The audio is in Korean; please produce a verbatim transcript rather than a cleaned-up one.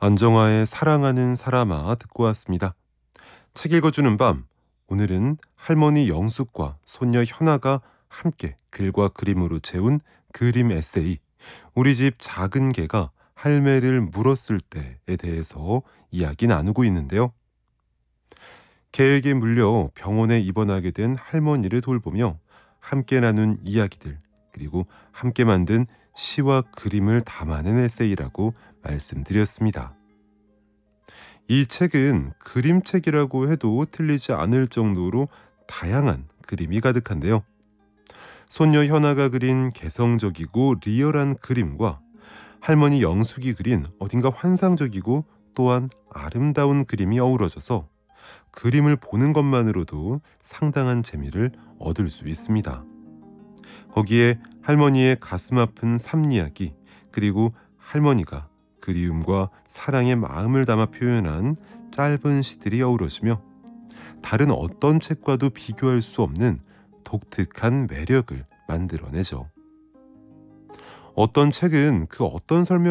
안정화의 사랑하는 사람아 듣고 왔습니다. 책 읽어주는 밤, 오늘은 할머니 영숙과 손녀 현아가 함께 글과 그림으로 채운 그림 에세이 우리 집 작은 개가 할매를 물었을 때에 대해서 이야기 나누고 있는데요. 개에게 물려 병원에 입원하게 된 할머니를 돌보며 함께 나눈 이야기들, 그리고 함께 만든 시와 그림을 담아낸 에세이라고 말씀드렸습니다. 이 책은 그림책이라고 해도 틀리지 않을 정도로 다양한 그림이 가득한데요. 손녀 현아가 그린 개성적이고 리얼한 그림과 할머니 영숙이 그린 어딘가 환상적이고 또한 아름다운 그림이 어우러져서 그림을 보는 것만으로도 상당한 재미를 얻을 수 있습니다. 거기에 할머니의 가슴 아픈 삶 이야기, 그리고 할머니가 그리움과 사랑의 마음을 담아 표현한 짧은 시들이 어우러지며 다른 어떤 책과도 비교할 수 없는 독특한 매력을 만들어내죠. 어떤 책은 그 어떤 설명